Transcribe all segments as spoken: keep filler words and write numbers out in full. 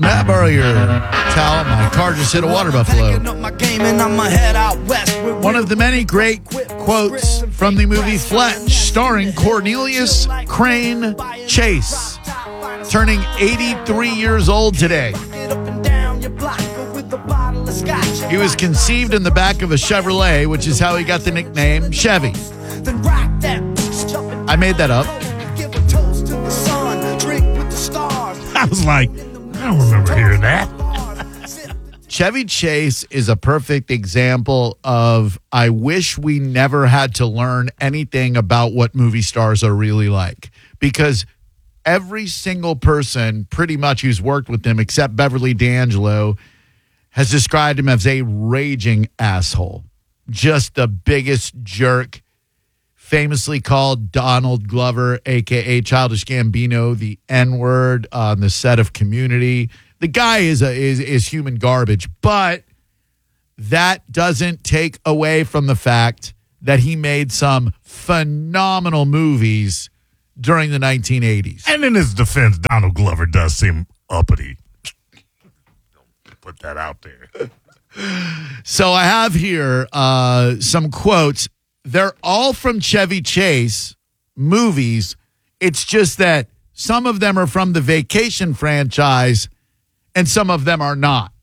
Matt, borrow your towel. My car just hit a water buffalo. One of the many great quotes from the movie Fletch, starring Cornelius Crane Chase, turning eighty-three years old today. He was conceived in the back of a Chevrolet, which is how he got the nickname Chevy. I made that up. I was like, I don't remember hearing that. Chevy Chase is a perfect example of, I wish we never had to learn anything about what movie stars are really like. Because every single person pretty much who's worked with him, except Beverly D'Angelo, has described him as a raging asshole. Just the biggest jerk. Famously called Donald Glover, a k a. Childish Gambino, the N-word on the set of Community. The guy is, a, is, is human garbage, but that doesn't take away from the fact that he made some phenomenal movies during the nineteen eighties. And in his defense, Donald Glover does seem uppity. Put that out there. So I have here uh, some quotes. They're all from Chevy Chase movies. It's just that some of them are from the Vacation franchise and some of them are not.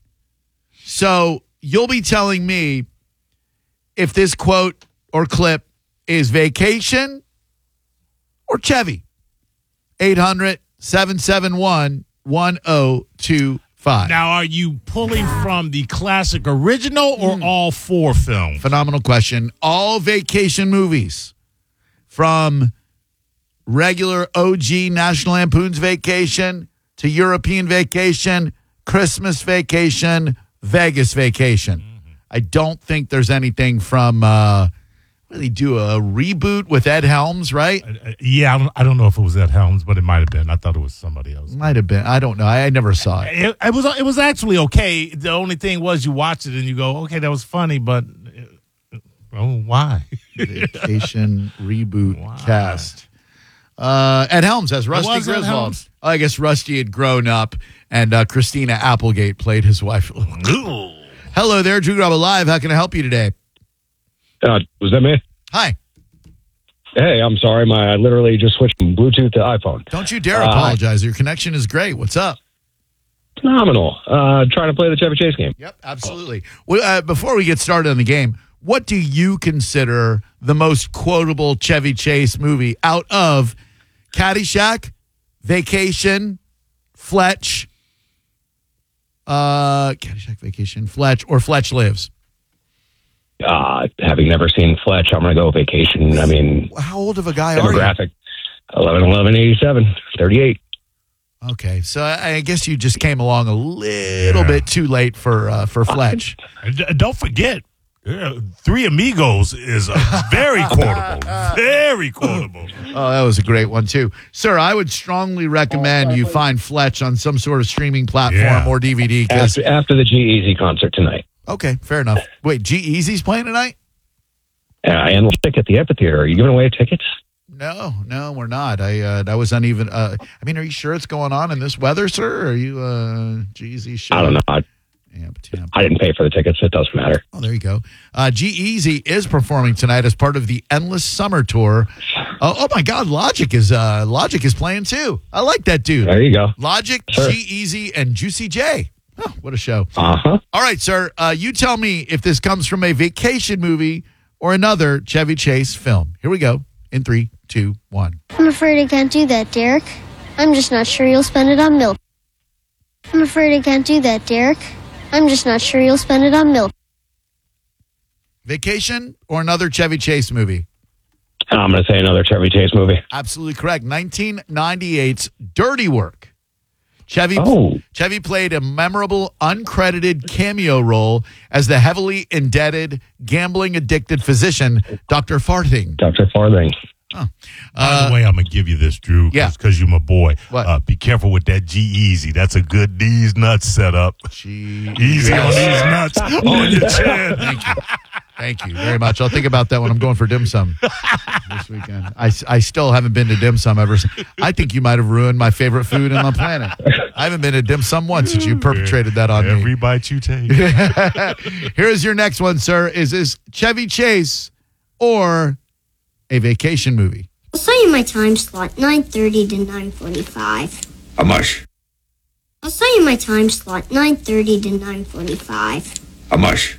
So you'll be telling me if this quote or clip is Vacation or Chevy. eight hundred, seven seven one, one oh two five. Now, are you pulling from the classic original or mm. all four films? Phenomenal question. All Vacation movies, from regular O G National Lampoon's Vacation to European Vacation, Christmas Vacation, Vegas Vacation. Mm-hmm. I don't think there's anything from, uh, what did he do, a reboot with Ed Helms, right? Uh, yeah, I don't, I don't know if it was Ed Helms, but it might have been. I thought it was somebody else. Might have been. I don't know. I, I never saw it. it. It was it was actually okay. The only thing was you watch it and you go, okay, that was funny, but uh, oh, why? Vacation reboot why? Cast. Uh, Ed Helms as Rusty Griswold. Oh, I guess Rusty had grown up, and uh, Christina Applegate played his wife. Hello there, Drew Garabo Live. How can I help you today? Uh, was that me? Hi. Hey, I'm sorry. My I literally just switched from Bluetooth to iPhone. Don't you dare apologize. Uh, Your connection is great. What's up? Phenomenal. Uh, trying to play the Chevy Chase game. Yep, absolutely. Well, uh, before we get started on the game, what do you consider the most quotable Chevy Chase movie out of Caddyshack, Vacation, Fletch, uh, Caddyshack, Vacation, Fletch, or Fletch Lives? Uh, having never seen Fletch, I'm going to go Vacation. I mean, how old of a guy are you? Demographic, eleven eleven eighty-seven, thirty-eight. Okay, so I guess you just came along a little yeah. bit too late for uh, for Fletch. Don't forget, uh, Three Amigos is a very quotable, very quotable. Oh, that was a great one, too. Sir, I would strongly recommend you find Fletch on some sort of streaming platform yeah. or D V D. After, after the G-Eazy concert tonight. Okay, fair enough. Wait, G-Eazy's playing tonight? Uh, and we'll at the amphitheater. Are you giving away tickets? No, no, we're not. I uh, that was uneven. Uh, I mean, are you sure it's going on in this weather, sir? Are you uh, G-Eazy sure? I don't know. I, Amp, amp. I didn't pay for the tickets. It doesn't matter. Oh, there you go. Uh, G-Eazy is performing tonight as part of the Endless Summer Tour. Oh, oh my God, Logic is uh, Logic is playing too. I like that dude. There you go. Logic, sure. G-Eazy, and Juicy J. Oh, what a show. Uh-huh. All right, sir. Uh, you tell me if this comes from a Vacation movie or another Chevy Chase film. Here we go. In three, two, one. I'm afraid I can't do that, Derek. I'm just not sure you'll spend it on milk. I'm afraid I can't do that, Derek. I'm just not sure you'll spend it on milk. Vacation or another Chevy Chase movie? I'm going to say another Chevy Chase movie. Absolutely correct. nineteen ninety-eight's Dirty Work. Chevy, oh. Chevy played a memorable, uncredited cameo role as the heavily indebted, gambling-addicted physician, Doctor Farthing. Doctor Farthing. Huh. By Uh, the way, I'm going to give you this, Drew, yeah. because you're my boy. What? Uh, be careful with that G-Eazy. That's a good D's nuts setup. G- Easy on these nuts on your chin. Thank you. Thank you very much. I'll think about that when I'm going for dim sum this weekend. I, I still haven't been to dim sum ever since. I think you might have ruined my favorite food on the planet. I haven't been to dim sum once since you perpetrated that on Every me. bite you take. Here's your next one, sir. Is this Chevy Chase or a vacation movie? I'll tell you my time slot, nine thirty to nine forty-five. How much? I'll tell you my time slot, nine thirty to nine forty-five. How much?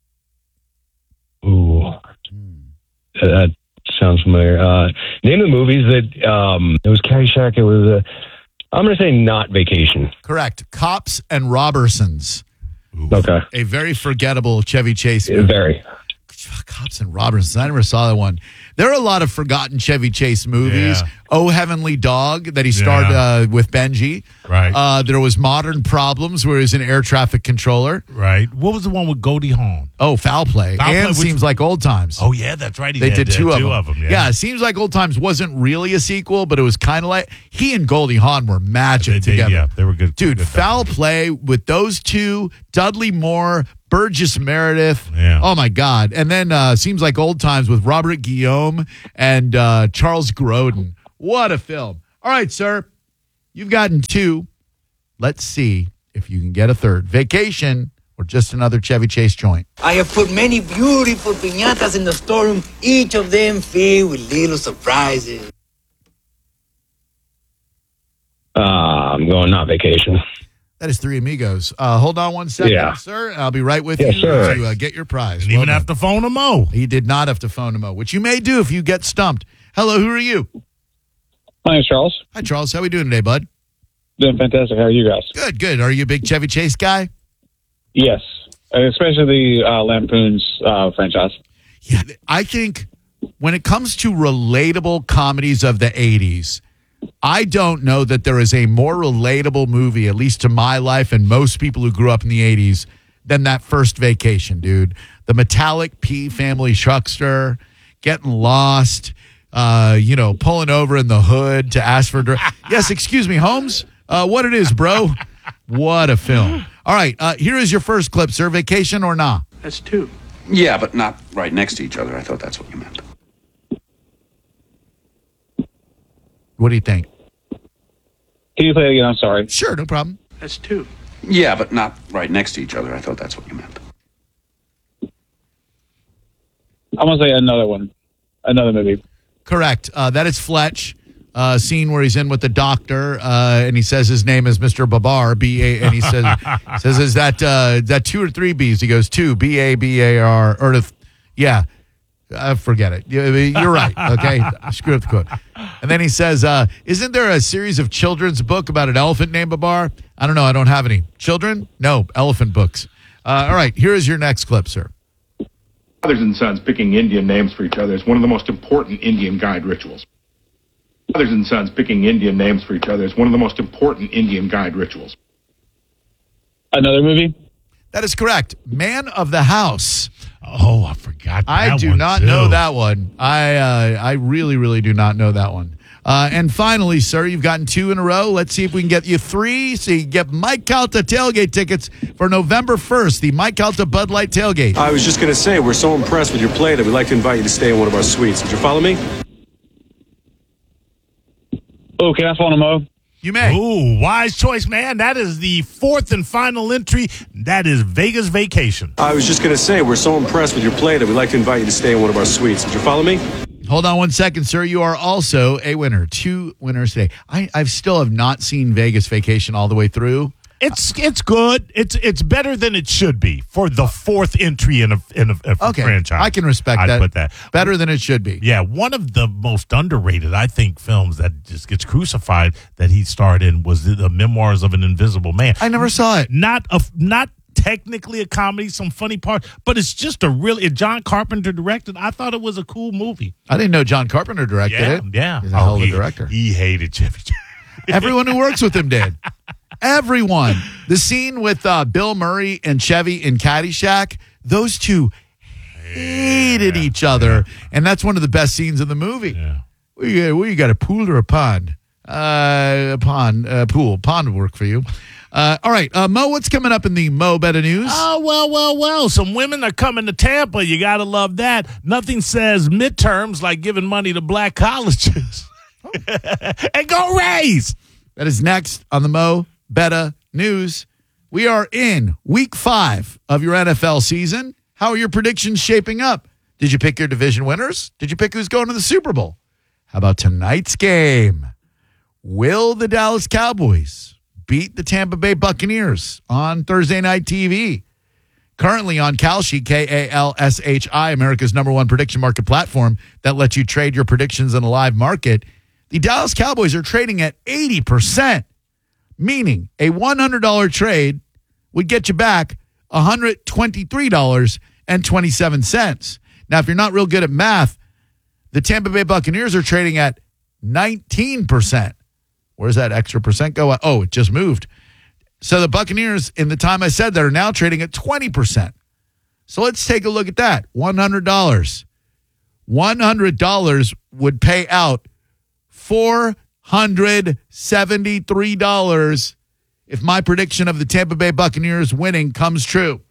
Ooh, that sounds familiar. Uh, name the movies that um, it was Caddyshack. It was. Uh, I'm going to say not Vacation. Correct. Cops and Robertsons. Okay, A very forgettable Chevy Chase movie. very. Cops and Robertsons. I never saw that one. There are a lot of forgotten Chevy Chase movies. Yeah. Oh, Heavenly Dog that he starred Yeah. uh, with Benji. Right. Uh, there was Modern Problems where he's an air traffic controller. Right. What was the one with Goldie Hawn? Oh, Foul Play. Foul Play, and which- Seems Like Old Times. Oh, yeah, that's right. He They had, did uh, two, two of them. of them. Yeah. Seems Like Old Times wasn't really a sequel, but it was kind of like he and Goldie Hawn were magic They- they- together. yeah, they were good. Dude, good Foul Play with those two, Dudley Moore, Burgess Meredith. Yeah. Oh my God. And then uh, Seems Like Old Times with Robert Guillaume and uh, Charles Grodin. What a film. All right, sir. You've gotten two. Let's see if you can get a third. Vacation or just another Chevy Chase joint. I have put many beautiful piñatas in the storeroom, each of them filled with little surprises. Uh, I'm going not Vacation. That is Three Amigos. Uh, hold on one second, Yeah. sir. I'll be right with Yes, you sir. to uh, get your prize. Didn't Well even done. have to phone him, Mo. He did not have to phone him out, which you may do if you get stumped. Hello, who are you? My name's Charles. Hi, Charles. How we doing today, bud? Doing fantastic. How are you guys? Good, good. Are you a big Chevy Chase guy? Yes, and especially the uh, Lampoon's uh, franchise. Yeah, I think when it comes to relatable comedies of the eighties, I don't know that there is a more relatable movie, at least to my life and most people who grew up in the eighties, than that first Vacation, dude. The metallic P family truckster, getting lost, uh, you know, pulling over in the hood to ask for... Dir- yes, excuse me, Holmes? Uh, what it is, bro? What a film. All right, uh, here is your first clip, sir. Vacation or nah? That's two. Yeah, but not right next to each other. I thought that's what you meant. What do you think? Can you play it again? I'm sorry. Sure, no problem. That's two. Yeah, but not right next to each other. I thought that's what you meant. I'm gonna say another one, another movie. Correct. Uh, that is Fletch. Uh, scene where he's in with the doctor, uh, and he says his name is Mister Babar, B A, and he says, says is that uh, is that two or three B's? He goes two, B A B A R, or the, yeah, uh, forget it. You- You're right. Okay, screw up the quote. And then he says, uh, "Isn't there a series of children's book about an elephant named Babar?" I don't know. I don't have any children. No elephant books. Uh, all right, here is your next clip, sir. Fathers and sons picking Indian names for each other is one of the most important Indian guide rituals. Fathers and sons picking Indian names for each other is one of the most important Indian guide rituals. Another movie. That is correct. Man of the House. Oh, I forgot that I do one, not too. know that one. I uh, I really, really do not know that one. Uh, and finally, sir, you've gotten two in a row. Let's see if we can get you three. So you get Mike Calta tailgate tickets for November first, the Mike Calta Bud Light tailgate. I was just going to say, we're so impressed with your play that we'd like to invite you to stay in one of our suites. Did you follow me? Oh, can I phone him up? You may. Ooh, wise choice, man. That is the fourth and final entry. That is Vegas Vacation. I was just going to say, we're so impressed with your play that we'd like to invite you to stay in one of our suites. Did you follow me? Hold on one second, sir. You are also a winner. Two winners today. I I still have not seen Vegas Vacation all the way through. It's it's good. It's it's better than it should be for the fourth entry in a in a, a Okay, franchise. I can respect I'd that. put that Better than it should be. Yeah, one of the most underrated, I think, films that just gets crucified that he starred in was the, the Memoirs of an Invisible Man. I never saw it. Not a not technically a comedy, some funny parts, but it's just a really. John Carpenter directed. I thought it was a cool movie. I didn't know John Carpenter directed Yeah, it. yeah. He's a hell of a he, director. He hated Chevy Chase. Everyone who works with him did. Everyone. The scene with uh, Bill Murray and Chevy in Caddyshack, those two hated Yeah, each other. And that's one of the best scenes in the movie. Yeah. Where you, where you got a pool or a pond? Uh, a pond, uh, pool. Pond would work for you. Uh, all right, uh, Mo, what's coming up in the Mo Better News? Oh, well, well, well. Some women are coming to Tampa. You got to love that. Nothing says midterms like giving money to black colleges. And go Rays! That is next on the Mo Better News. We are in week five of your N F L season. How are your predictions shaping up? Did you pick your division winners? Did you pick who's going to the Super Bowl? How about tonight's game? Will the Dallas Cowboys beat the Tampa Bay Buccaneers on Thursday Night T V? Currently on Kalshi, K A L S H I, America's number one prediction market platform that lets you trade your predictions in a live market. The Dallas Cowboys are trading at eighty percent, meaning a one hundred dollars trade would get you back one hundred twenty-three dollars and twenty-seven cents. Now, if you're not real good at math, the Tampa Bay Buccaneers are trading at nineteen percent. Where's that extra percent go? Oh, it just moved. So the Buccaneers, in the time I said that, are now trading at twenty percent. So let's take a look at that. one hundred dollars. one hundred dollars would pay out four hundred seventy-three dollars if my prediction of the Tampa Bay Buccaneers winning comes true.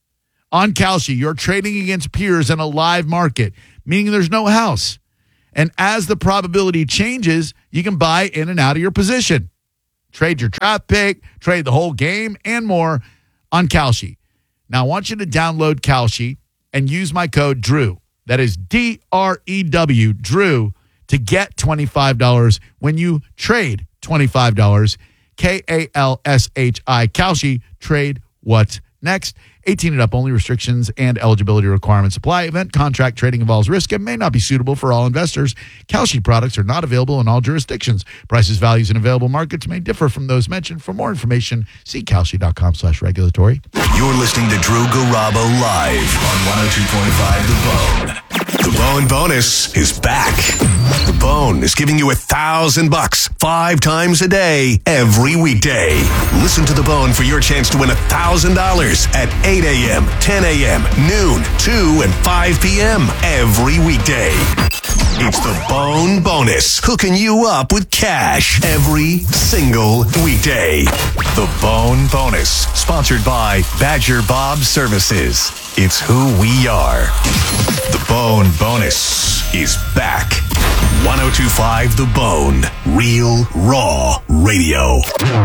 On Kalshi, you're trading against peers in a live market, meaning there's no house. And as the probability changes, you can buy in and out of your position. Trade your draft pick, trade the whole game, and more on Kalshi. Now, I want you to download Kalshi and use my code DREW. That is D R E W, Drew, to get twenty-five dollars when you trade twenty-five dollars. K A L S H I, Kalshi, trade what's next. eighteen and up only. Restrictions and eligibility requirements apply. Event contract trading involves risk and may not be suitable for all investors. Kalshi products are not available in all jurisdictions. Prices, values, and available markets may differ from those mentioned. For more information, see Kalshi.com slash regulatory. You're listening to Drew Garabo live on one oh two point five The Bone. The Bone Bonus is back. The Bone is giving you a thousand bucks five times a day, every weekday. Listen to The Bone for your chance to win a thousand dollars at eight a.m., ten a.m., noon, two, and five p.m. every weekday. It's the Bone Bonus, hooking you up with cash every single weekday. The Bone Bonus, sponsored by Badger Bob Services. It's who we are. The Bone Bonus is back. one oh two point five The Bone, real, raw radio.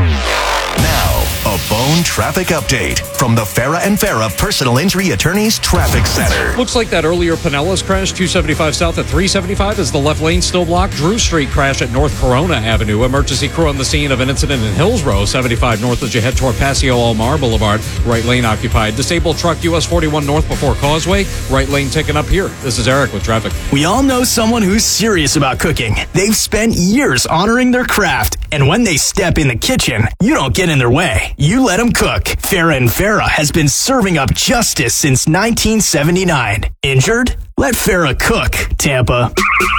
Now, a Bone traffic update from the Farah and Farah Personal Injury Attorneys Traffic Center. Looks like that earlier Pinellas crash, two seventy-five south at three seventy-five, is the left lane still blocked. Drew Street crash at North Corona Avenue. Emergency crew on the scene of an incident in Hills Row, seventy-five north as you head toward Paseo Almar Boulevard. Right lane occupied. Disabled truck U S forty-one north before Causeway. Right lane taken up here. This is Eric with traffic. We all know someone who's serious about cooking. They've spent years honoring their craft, and when they step in the kitchen, you don't get in their way. You let them cook. Farah and Farah has been serving up justice since nineteen seventy-nine. Injured? Let Farah cook, Tampa.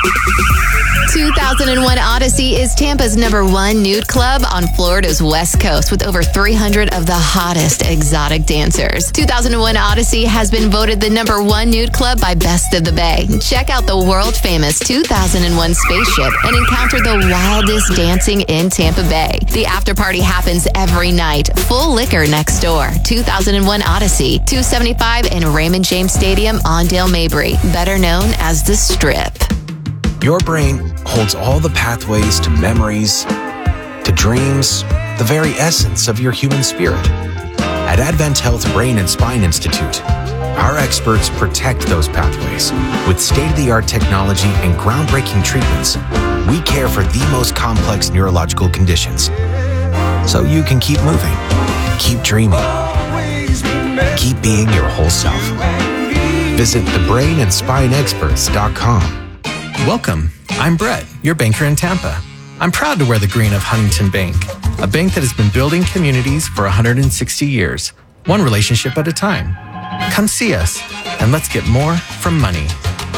two thousand one Odyssey is Tampa's number one nude club on Florida's West Coast with over three hundred of the hottest exotic dancers. two thousand one Odyssey has been voted the number one nude club by Best of the Bay. Check out the world-famous two thousand one spaceship and encounter the wildest dancing in Tampa Bay. The after party happens every night. Full liquor next door. two thousand one Odyssey, two seventy-five in Raymond James Stadium on Dale Mabry, better known as The Strip. Your brain holds all the pathways to memories, to dreams, the very essence of your human spirit. At Advent Health Brain and Spine Institute, our experts protect those pathways. With state-of-the-art technology and groundbreaking treatments, we care for the most complex neurological conditions. So you can keep moving, keep dreaming, keep being your whole self. Visit the brain and spine experts dot com. Welcome. I'm Brett, your banker in Tampa. I'm proud to wear the green of Huntington Bank, a bank that has been building communities for one hundred sixty years, one relationship at a time. Come see us, and let's get more from money.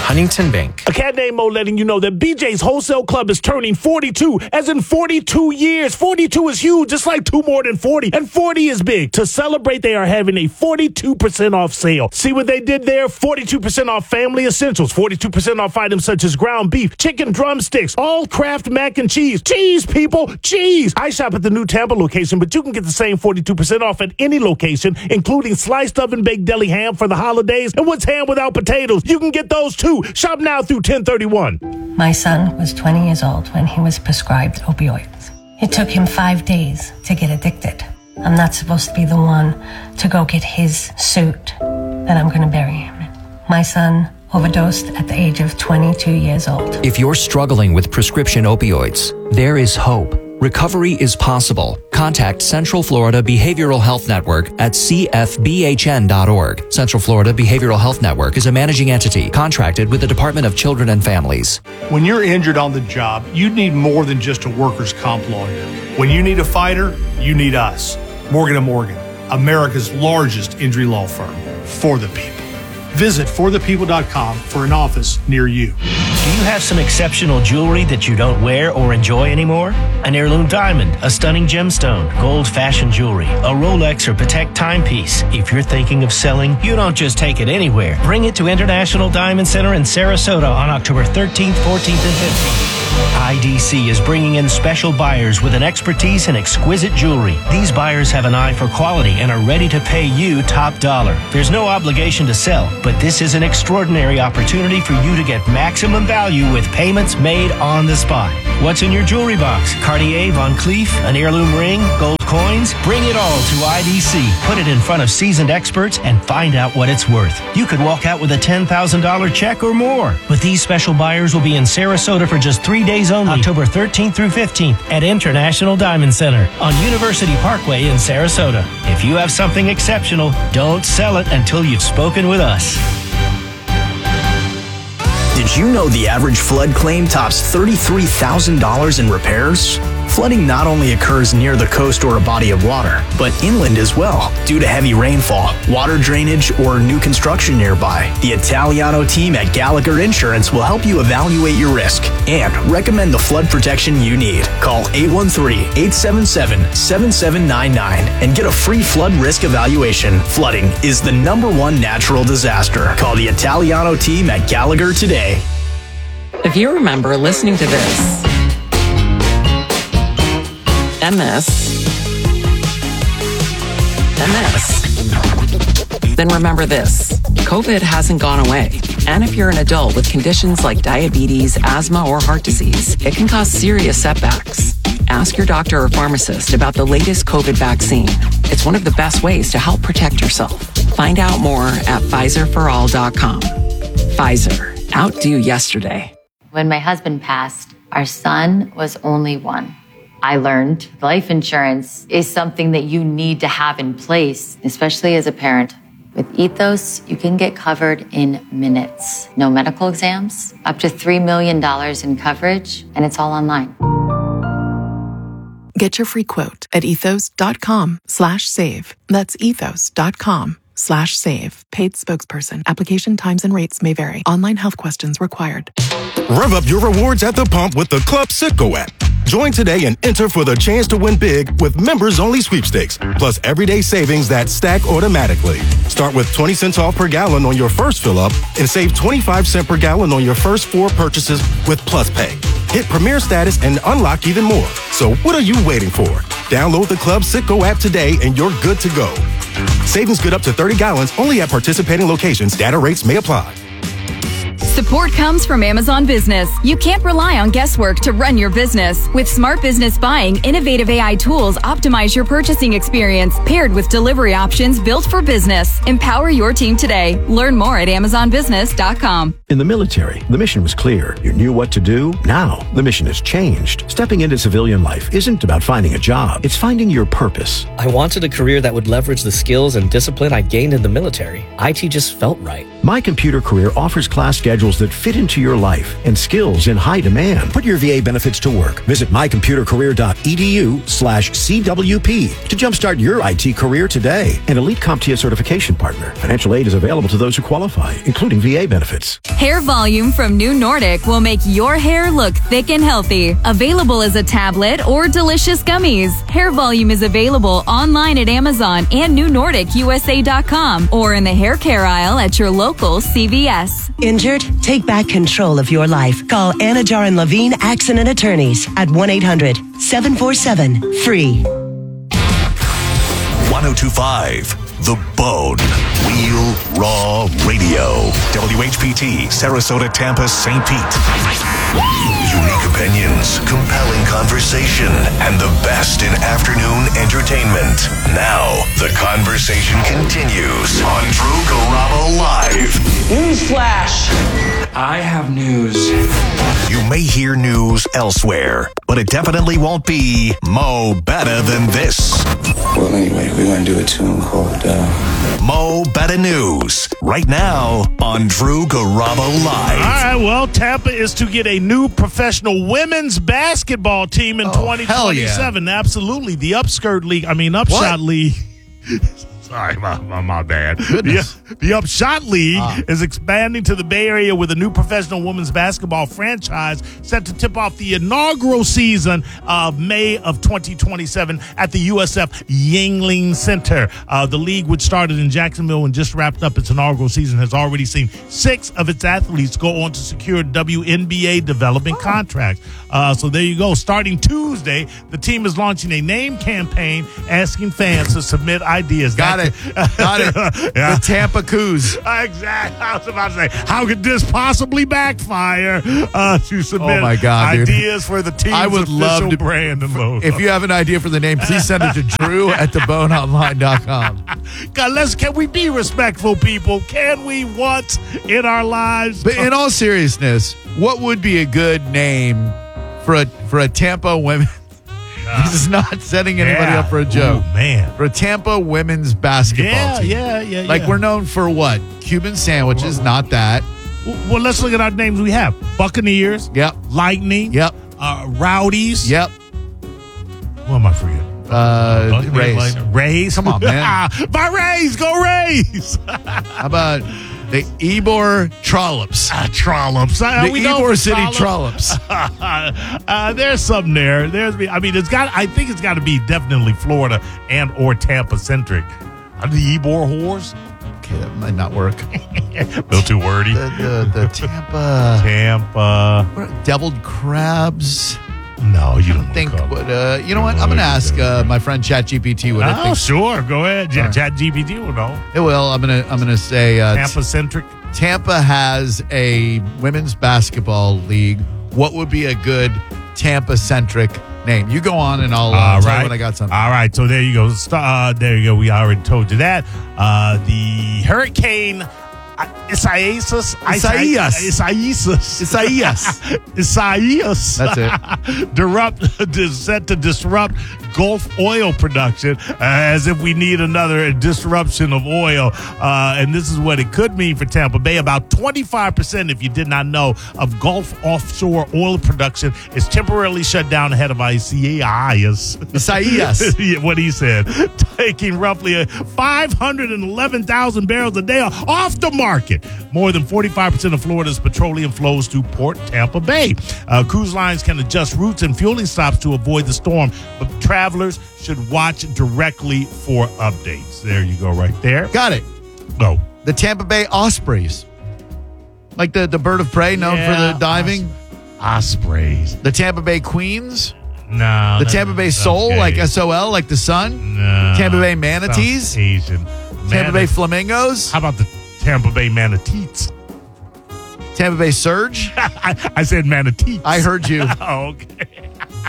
Huntington Bank. A cat named Mo letting you know that B J's Wholesale Club is turning forty-two, as in forty-two years. forty-two is huge, it's like two more than forty, and forty is big. To celebrate, they are having a forty-two percent off sale. See what they did there? forty-two percent off family essentials, forty-two percent off items such as ground beef, chicken drumsticks, all Kraft mac and cheese. Cheese, people, cheese! I shop at the new Tampa location, but you can get the same forty-two percent off at any location, including sliced oven baked deli ham for the holidays. And what's ham without potatoes? You can get those too. Shop now through ten thirty-one. My son was twenty years old when he was prescribed opioids. It took him five days to get addicted. I'm not supposed to be the one to go get his suit that I'm going to bury him in. My son overdosed at the age of twenty-two years old. If you're struggling with prescription opioids, there is hope. Recovery is possible. Contact Central Florida Behavioral Health Network at c f b h n dot org. Central Florida Behavioral Health Network is a managing entity contracted with the Department of Children and Families. When you're injured on the job, you need more than just a workers' comp lawyer. When you need a fighter, you need us. Morgan and Morgan, America's largest injury law firm, for the people. Visit for the people dot com for an office near you. Do you have some exceptional jewelry that you don't wear or enjoy anymore? An heirloom diamond, a stunning gemstone, gold fashion jewelry, a Rolex or Patek timepiece. If you're thinking of selling, you don't just take it anywhere. Bring it to International Diamond Center in Sarasota on October thirteenth, fourteenth, and fifteenth. I D C is bringing in special buyers with an expertise in exquisite jewelry. These buyers have an eye for quality and are ready to pay you top dollar. There's no obligation to sell, but this is an extraordinary opportunity for you to get maximum value with payments made on the spot. What's in your jewelry box? Cartier, Van Cleef, an heirloom ring, gold coins? Bring it all to I D C. Put it in front of seasoned experts and find out what it's worth. You could walk out with a ten thousand dollars check or more. But these special buyers will be in Sarasota for just three days only, October thirteenth through fifteenth at International Diamond Center on University Parkway in Sarasota. If you have something exceptional, don't sell it until you've spoken with us. Did you know the average flood claim tops thirty-three thousand dollars in repairs? Flooding not only occurs near the coast or a body of water, but inland as well, due to heavy rainfall, water drainage, or new construction nearby. The Italiano team at Gallagher Insurance will help you evaluate your risk and recommend the flood protection you need. Call eight one three, eight seven seven, seven seven nine nine and get a free flood risk evaluation. Flooding is the number one natural disaster. Call the Italiano team at Gallagher today. If you remember listening to this, and this, and this, then remember this. COVID hasn't gone away. And if you're an adult with conditions like diabetes, asthma, or heart disease, it can cause serious setbacks. Ask your doctor or pharmacist about the latest COVID vaccine. It's one of the best ways to help protect yourself. Find out more at Pfizer for all dot com. Pfizer. Outdo yesterday. When my husband passed, our son was only one. I learned life insurance is something that you need to have in place, especially as a parent. With Ethos, you can get covered in minutes. No medical exams, up to three million dollars in coverage, and it's all online. Get your free quote at ethos.com slash save. That's ethos.com slash save. Paid spokesperson. Application times and rates may vary. Online health questions required. Rev up your rewards at the pump with the Club Citgo app. Join today and enter for the chance to win big with members-only sweepstakes, plus everyday savings that stack automatically. Start with twenty cents off per gallon on your first fill-up and save twenty-five cents per gallon on your first four purchases with Plus Pay. Hit Premier status and unlock even more. So what are you waiting for? Download the Club Citgo app today and you're good to go. Savings good up to thirty gallons only at participating locations. Data rates may apply. Support comes from Amazon Business. You can't rely on guesswork to run your business. With Smart Business Buying, innovative A I tools optimize your purchasing experience, paired with delivery options built for business. Empower your team today. Learn more at amazon business dot com. In the military, the mission was clear. You knew what to do. Now, the mission has changed. Stepping into civilian life isn't about finding a job. It's finding your purpose. I wanted a career that would leverage the skills and discipline I gained in the military. I T just felt right. My Computer Career offers class schedules that fit into your life and skills in high demand. Put your V A benefits to work. Visit my computer career dot e d u slash C W P to jumpstart your I T career today. An Elite CompTIA certification partner. Financial aid is available to those who qualify, including V A benefits. Hair Volume from New Nordic will make your hair look thick and healthy. Available as a tablet or delicious gummies. Hair Volume is available online at Amazon and new nordic u s a dot com or in the hair care aisle at your local C V S. Injured? Take back control of your life. Call Anajar and Levine Accident Attorneys at one eight hundred seven four seven free. one oh two point five The Bone. Real Raw Radio. W H P T, Sarasota, Tampa, Saint Pete. Unique opinions, compelling conversation, and the best in afternoon entertainment. Now, the conversation continues on Drew Garabo Live. Newsflash! I have news. You may hear news elsewhere, but it definitely won't be Mo Better Than This. Well, anyway, we're going to do a tune called uh... Mo Better News, right now on Drew Garabo Live. All right, well, Tampa is to get a new professional women's basketball team in Oh, twenty twenty-seven. hell yeah. Absolutely. The Upskirt League, I mean, Upshot What? League. Sorry, my, my, my bad. Goodness. The, the Upshot League Ah. is expanding to the Bay Area with a new professional women's basketball franchise set to tip off the inaugural season of May of twenty twenty-seven at the U S F Yuengling Center. Uh, the league, which started in Jacksonville and just wrapped up its inaugural season, has already seen six of its athletes go on to secure W N B A development contracts. Uh, so there you go. Starting Tuesday, the team is launching a name campaign asking fans to submit ideas. Got That- it. Got it. Yeah. The Tampa Coos. Exactly. I was about to say, how could this possibly backfire uh, to submit Oh, my God, dude. ideas for the team's I would official love to- brand and logo? If you have an idea for the name, please send it to Drew at the bone online dot com. God, let's, can we be respectful, people? Can we once in our lives? But in all seriousness, what would be a good name for a for a Tampa women? This is not setting anybody Yeah. up for a joke. Ooh, man. For a Tampa women's basketball Yeah, team. yeah, yeah, Like yeah. we're known for what? Cuban sandwiches, not that. Well, let's look at our names we have. Buccaneers. Yep. Lightning. Yep. Uh, Rowdies. Yep. What am I forgetting? Uh, Buccaneers, Rays. Lightning, Rays. Come on, man. My Rays. Go Rays. How about the Ybor Trollops? Uh, trollops. Uh, The we know Ybor for City Trollops. uh, there's something there. There's, I mean, it's got. I think it's got to be definitely Florida and or Tampa centric. Are the Ybor whores? Okay, that might not work. A little too wordy. The, the, the Tampa. Tampa. What are- deviled crabs. No, you don't think. call it. What, uh, you know what? I'm going to ask uh, my friend ChatGPT what I Oh, think. sure. Go ahead. Yeah, All right. Chat G P T will know. It will. I'm going to. I'm going to say uh, Tampa centric. Tampa has a women's basketball league. What would be a good Tampa-centric name? You go on, and I'll uh, All tell you right. when I got something. All right. So there you go. St- Uh, there you go. We already told you that. Uh, the Hurricane uh, Isaias. Isaias. Isaias. Isaias. Isaias. That's it. Disrupt, is set to disrupt Gulf oil production, uh, as if we need another disruption of oil. Uh, and this is what it could mean for Tampa Bay. About twenty-five percent, if you did not know, of Gulf offshore oil production is temporarily shut down ahead of Isaias. Isaias. Yeah, what he said, taking roughly five hundred eleven thousand barrels a day off the market. More than forty-five percent of Florida's petroleum flows through Port Tampa Bay. Uh, cruise lines can adjust routes and fueling stops to avoid the storm, but travelers should watch directly for updates. There you go, right there. Got it. Go. The Tampa Bay Ospreys, like the, the bird of prey known Yeah, for the diving. Ospreys. The Tampa Bay Queens. No. The that- Tampa Bay that's Soul, gay. like S O L, like the sun. No. Tampa Bay Sounds Manatees. Asian. Tampa Bay Mana- Flamingos. How about the Tampa Bay Manatees? Tampa Bay Surge. I, I said manatees. I heard you. Oh, okay.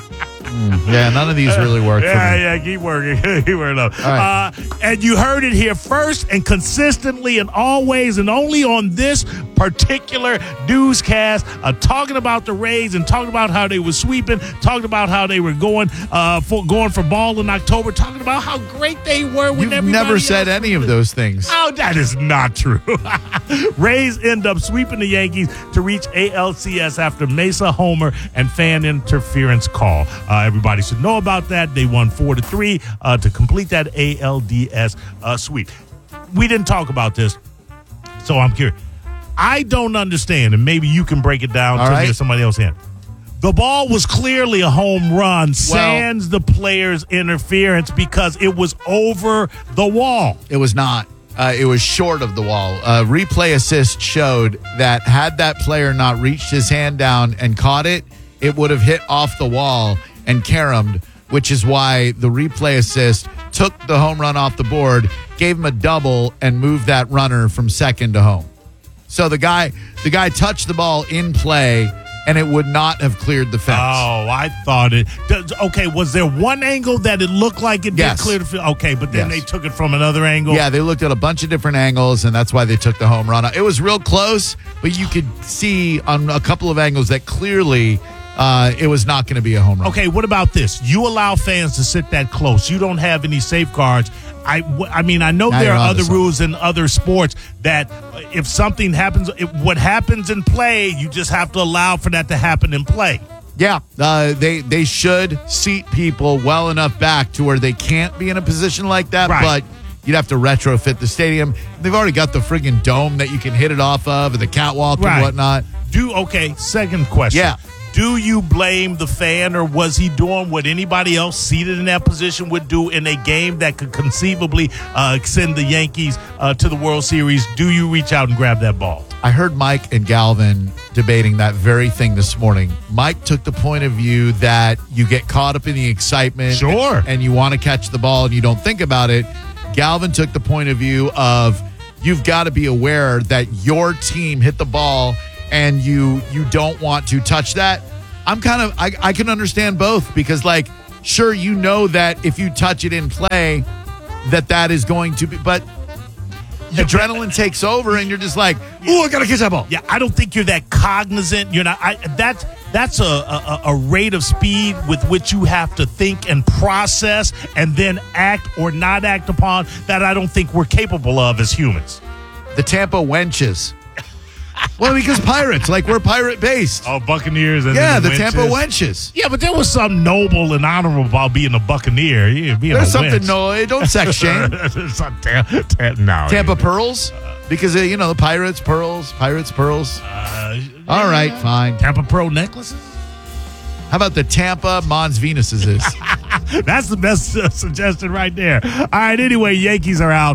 Yeah, none of these really work Yeah, for me. yeah, keep working. keep working up. All right. Uh, and you heard it here first and consistently and always and only on this particular newscast, uh, talking about the Rays and talking about how they were sweeping, talking about how they were going uh, for going for ball in October, talking about how great they were when You've everybody never said else any of those things. Oh, that is not true. Rays end up sweeping the Yankees to reach A L C S after Mesa homer and fan interference call. Uh, everybody should know about that. They won four to three uh, to complete that A L D S uh, sweep. We didn't talk about this, so I'm curious. I don't understand, and maybe you can break it down All to right. me or somebody else in. The ball was clearly a home run, sans the player's interference because it was over the wall. It was not. Uh, it was short of the wall. Uh, replay assist showed that had that player not reached his hand down and caught it, it would have hit off the wall and caromed, which is why the replay assist took the home run off the board, gave him a double, and moved that runner from second to home. So the guy, the guy touched the ball in play, and it would not have cleared the fence. Oh, I thought it. Does, okay, was there one angle that it looked like it Yes. did clear the field? Okay, but then Yes. they took it from another angle. Yeah, they looked at a bunch of different angles, and that's why they took the home run. It was real close, but you could see on a couple of angles that clearly uh, it was not going to be a home run. Okay, what about this? You allow fans to sit that close. You don't have any safeguards. I, w- I mean, I know Now there you're are onto other something. rules in other sports that if something happens, if what happens in play, you just have to allow for that to happen in play. Yeah, uh, they they should seat people well enough back to where they can't be in a position like that, Right. but you'd have to retrofit the stadium. They've already got the friggin' dome that you can hit it off of and the catwalk Right. and whatnot. Do okay, second question. Yeah. Do you blame the fan, or was he doing what anybody else seated in that position would do in a game that could conceivably uh, send the Yankees uh, to the World Series? Do you reach out and grab that ball? I heard Mike and Galvin debating that very thing this morning. Mike took the point of view that you get caught up in the excitement. Sure. And, and you want to catch the ball and you don't think about it. Galvin took the point of view of you've got to be aware that your team hit the ball and you you don't want to touch that. I'm kind of, I, I can understand both because, like, sure, you know that if you touch it in play, that that is going to be, but adrenaline takes over and you're just like, oh, I got to catch that ball. Yeah, I don't think you're that cognizant. You're not. I, that's that's a, a a rate of speed with which you have to think and process and then act or not act upon that I don't think we're capable of as humans. The Tampa Wenches. Well, because Pirates, like we're pirate based. Oh, Buccaneers and yeah, the, the, Wenches. Tampa Wenches. Yeah, but there was something noble and honorable about being a Buccaneer. Yeah, being There's a something wench. no, don't sex shame. It's not tam- tam- no, Tampa Pearls, because uh, you know the Pirates Pearls, Pirates Pearls. Uh, All right, fine. Tampa Pearl necklaces. How about the Tampa Mons Venuses is? That's the best uh, suggestion right there. All right, anyway, Yankees are out.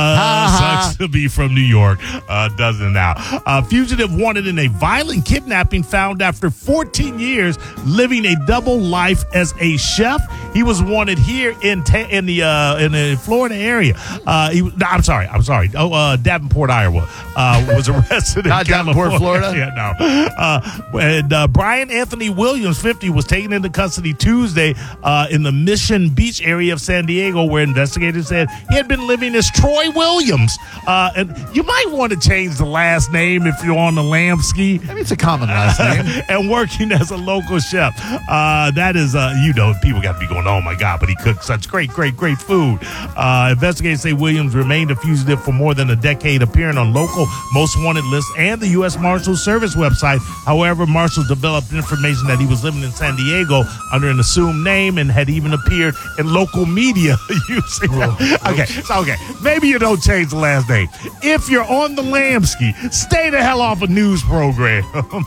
Uh, sucks to be from New York. Uh, doesn't now. A fugitive wanted in a violent kidnapping found after fourteen years living a double life as a chef. He was wanted here in ta- in the uh, in the Florida area. Uh, he, no, I'm sorry. I'm sorry. Oh, uh, Davenport, Iowa, uh, was arrested in Not Davenport, California. Florida? Yeah, no. Uh, and uh, Brian Anthony Williams, fifty, was taken into custody Tuesday uh, in the Mission Beach area of San Diego, where investigators said he had been living as Troy Williams. Uh, and you might want to change the last name if you're on the Lamski. I mean, it's a common last name. And working as a local chef. Uh, that is, uh, you know, people got to be going, oh my God, but he cooked such great, great, great food. Uh, investigators say Williams remained a fugitive for more than a decade, appearing on local most wanted lists and the U S Marshals Service website. However, Marshals developed information that he was living in San Diego under an assumed name and had even appeared in local media using Okay, so okay, maybe you don't change the last name. If you're on the Lamski, stay the hell off a news program.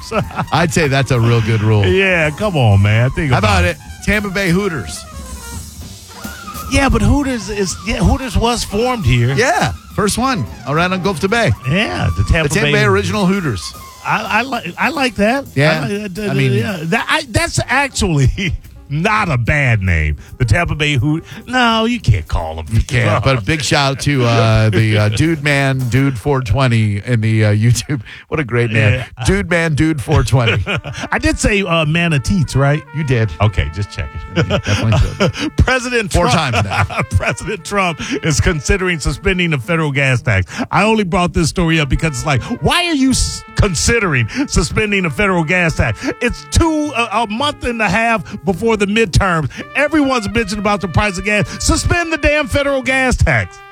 I'd say that's a real good rule. Yeah, come on, man. Think How about, about it? Tampa Bay Hooters. Yeah, but Hooters is yeah, Hooters was formed here. Yeah, first one around on Gulf to Bay. Yeah, the Tampa, The Tampa Bay, Bay original Hooters. I, I like I like that. Yeah, I, like- I mean- yeah, that, I, that's actually not a bad name. The Tampa Bay Hoot. No, you can't call them. You can't. But a big shout out to uh, the uh, Dude Man Dude four twenty in the uh, YouTube. What a great man. Yeah. Dude Man Dude four twenty. I did say uh, manatees, right? You did. Okay, just check it. Definitely should. President Four Trump, times now. President Trump is considering suspending the federal gas tax. I only brought this story up because it's like, why are you s- considering suspending the federal gas tax? It's two a, a month and a half before the midterms. Everyone's bitching about the price of gas. Suspend the damn federal gas tax.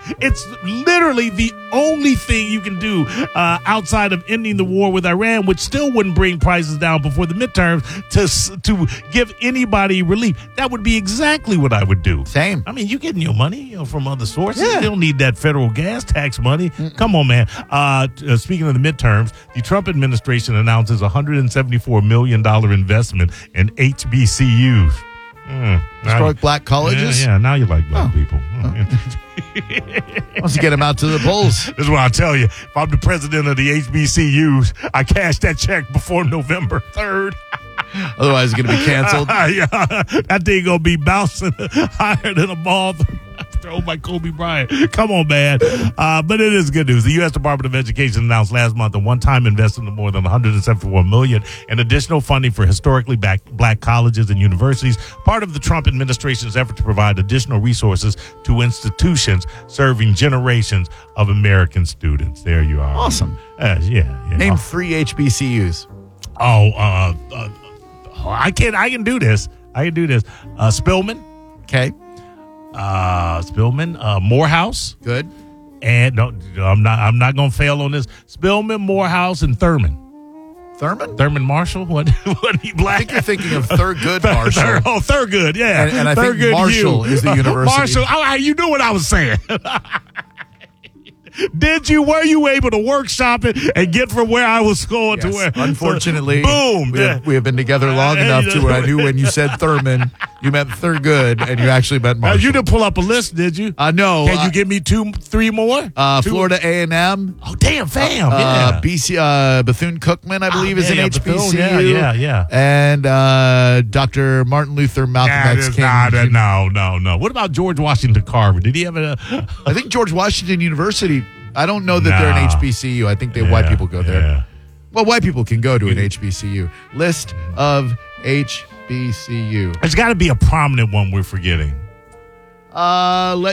It's literally the only thing you can do uh, outside of ending the war with Iran, which still wouldn't bring prices down before the midterms, to to give anybody relief. That would be exactly what I would do. Same. I mean, you getting your money you know, from other sources. Yeah. You don't need that federal gas tax money. Mm-mm. Come on, man. Uh, uh, speaking of the midterms, the Trump administration announces a one hundred seventy-four million dollars investment in H B C Us. Mm, Historic black colleges? Yeah, yeah, now you like black oh. people. Oh. Wants to get them out to the polls. This is what I'll tell you. If I'm the president of the H B C Us, I cash that check before November third. Otherwise, it's going to be canceled. Yeah, that thing going to be bouncing higher than a ball thrown by Kobe Bryant. Come on, man. Uh, but it is good news. The U S Department of Education announced last month a one-time investment of more than one hundred seventy-four million dollars in additional funding for historically black, black colleges and universities, part of the Trump administration's effort to provide additional resources to institutions serving generations of American students. There you are. Awesome. Uh, yeah, yeah. Name Oh. three H B C Us. Oh, uh, uh, I can I can do this. I can do this. Uh, Spillman. Okay. Uh, Spillman. Uh, Morehouse. Good. And no, I'm not. I'm not gonna fail on this. Spillman, Morehouse, and Thurman. Thurman. Thurman Marshall. What? What he black? I think you're thinking of Thurgood Marshall. Thur, oh, Thurgood. Yeah. And, and I Thurgood think Marshall U. is the university. Marshall. Oh, you knew what I was saying. Did you? Were you able to workshop it and get from where I was going Yes. to where? Unfortunately, boom. We have, we have been together long Uh, enough you to know. where I knew when you said Thurman, you meant Thurgood, and you actually meant Now, Marshall. you didn't pull up a list, did you? Uh, no. Can uh, you give me two, three more? Uh, Two- Florida A and M. Oh, damn, fam. Uh, yeah. B C uh, Bethune-Cookman, I believe, Ah, is yeah, an yeah, H B C U. Bethune, yeah, yeah, yeah. And uh, Doctor Martin Luther Malcolm Nah, X this- King. nah, that- no, no, no. What about George Washington Carver? Did he have a? I think George Washington University. I don't know that they're Nah. an H B C U. I think they Yeah, white people go there. yeah. Well, white people can go to an H B C U. List of H B C U. There's got to be a prominent one we're forgetting. Uh, let